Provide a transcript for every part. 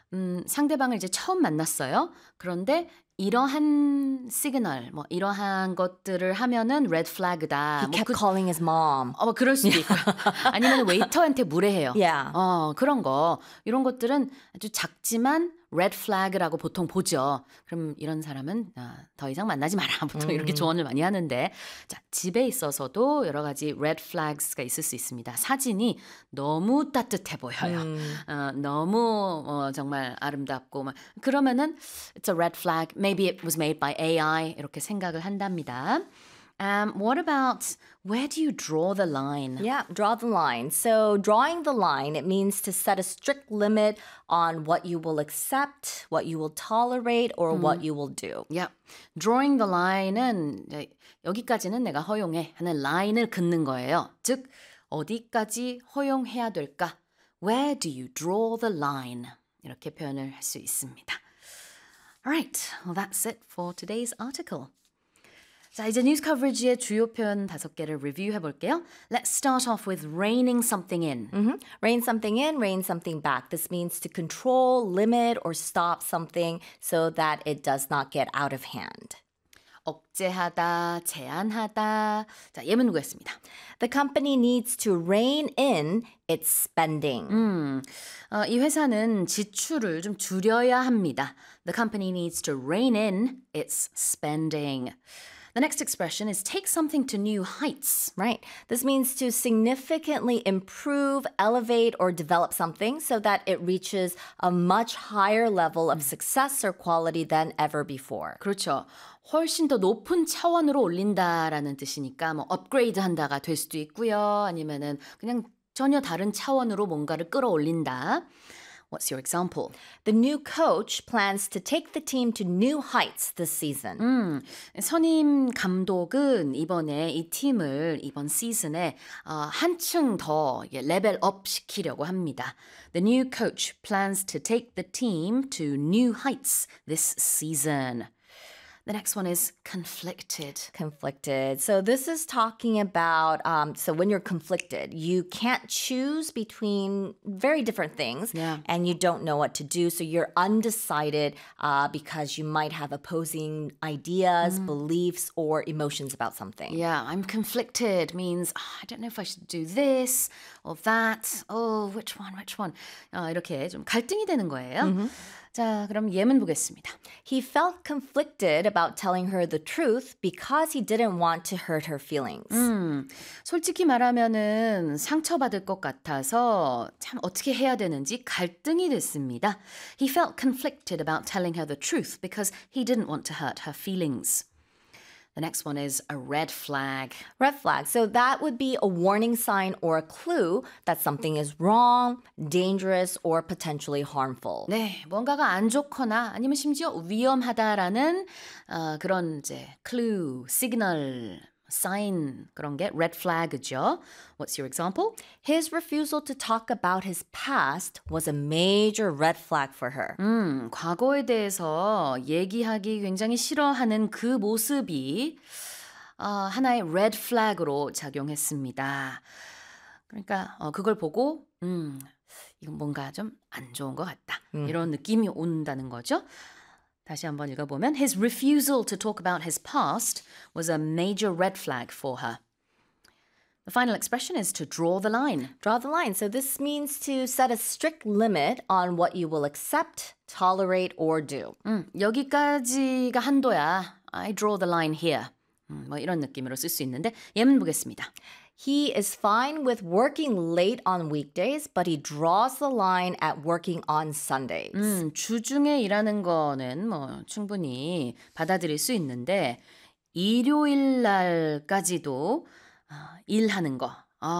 상대방을 이제 처음 만났어요. 그런데 이러한 시그널, 뭐 이러한 것들을 하면은 red flag다. He kept calling his mom. 그럴 수도 있고요. 아니면 웨이터한테 무례해요. Yeah. 그런 거. 이런 것들은 아주 작지만 red flag라고 보통 보죠. 그럼 이런 사람은 더 이상 만나지 마라. 보통 이렇게 조언을 많이 하는데 자, 집에 있어서도 여러 가지 red flags가 있을 수 있습니다. 사진이 너무 따뜻해 보여요. 너무 정말 아름답고 막 그러면은 it's a red flag. Maybe it was made by AI 이렇게 생각을 한답니다. What about where do you draw the line? Yeah, draw the line. So drawing the line, it means to set a strict limit on what you will accept, what you will tolerate, or what you will do. Yeah. Drawing the line은 여기까지는 내가 허용해 하는 라인을 긋는 거예요. 즉 어디까지 허용해야 될까? Where do you draw the line? 이렇게 표현을 할 수 있습니다. Alright, well that's it for today's article. 자, 이제 뉴스 커버리지의 주요 표현 5개를 리뷰해 볼게요. Let's start off with reining something in. Rein something in, rein something back. This means to control, limit, or stop something so that it does not get out of hand. 억제하다, 제한하다. 자, 예문 보겠습니다. The company needs to rein in its spending. 이 회사는 지출을 좀 줄여야 합니다. The company needs to rein in its spending. The next expression is take something to new heights. Right. This means to significantly improve, elevate, or develop something so that it reaches a much higher level of success or quality than ever before. 그렇죠. 훨씬 더 높은 차원으로 올린다라는 뜻이니까 뭐 업그레이드 한다가 될 수도 있고요. 아니면은 그냥 전혀 다른 차원으로 뭔가를 끌어올린다. What's your example? The new coach plans to take the team to new heights this season. 선임 감독은 이번에 이 팀을 이번 시즌에 한층 더 레벨업 시키려고 합니다. The new coach plans to take the team to new heights this season. The next one is conflicted. Conflicted. So this is talking about, so when you're conflicted, you can't choose between very different things and you don't know what to do. So you're undecided because you might have opposing ideas, beliefs, or emotions about something. Yeah, I'm conflicted means I don't know if I should do this or that. Oh, which one? 이렇게 좀 갈등이 되는 거예요. 자, 그럼 예문 보겠습니다. He felt conflicted about telling her the truth because he didn't want to hurt her feelings. 솔직히 말하면은 상처받을 것 같아서 참 어떻게 해야 되는지 갈등이 됐습니다. He felt conflicted about telling her the truth because he didn't want to hurt her feelings. The next one is a red flag. Red flag. So that would be a warning sign or a clue that something is wrong, dangerous, or potentially harmful. 네, 뭔가가 안 좋거나 아니면 심지어 위험하다라는 그런 이제 clue, signal, sign 그런 게 red flag죠. What's your example? His refusal to talk about his past was a major red flag for her. 과거에 대해서 얘기하기 굉장히 싫어하는 그 모습이 하나의 red flag으로 작용했습니다. 그러니까 그걸 보고 이건 뭔가 좀 안 좋은 것 같다. 이런 느낌이 온다는 거죠. 다시 한번 읽어보면 His refusal to talk about his past was a major red flag for her. The final expression is to draw the line. Draw the line. So this means to set a strict limit on what you will accept, tolerate, or do. 여기까지가 한도야. I draw the line here. 뭐 이런 느낌으로 쓸 수 있는데 예문 보겠습니다. He is fine with working late on weekdays, but he draws the line at working on Sundays. 주중에 일하는 거는 뭐 충분히 받아들일 수 있는데 일요일 날까지도 일하는 거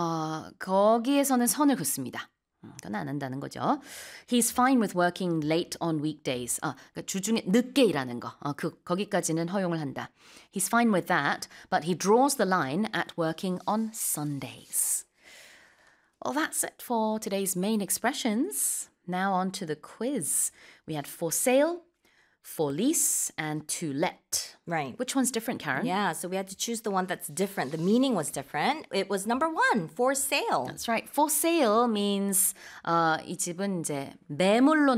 거기에서는 선을 긋습니다. 그건 안 한다는 거죠. He's fine with working late on weekdays. 그러니까 주중에 늦게 일하는 거. 거기까지는 허용을 한다. He's fine with that, but he draws the line at working on Sundays. Well, that's it for today's main expressions. Now on to the quiz. We had for sale, for lease, and to let. Right. Which one's different, Karen? Yeah, so we had to choose the one that's different. The meaning was different. It was number 1, for sale. That's right. For sale means 이 집은 이제 매물로